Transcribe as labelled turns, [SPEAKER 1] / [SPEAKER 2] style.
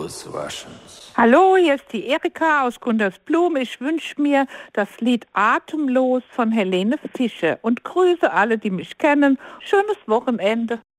[SPEAKER 1] Loswaschens.
[SPEAKER 2] Hallo, hier ist die Erika aus Gundersblum. Ich wünsche mir das Lied Atemlos von Helene Fischer und grüße alle, die mich kennen. Schönes Wochenende.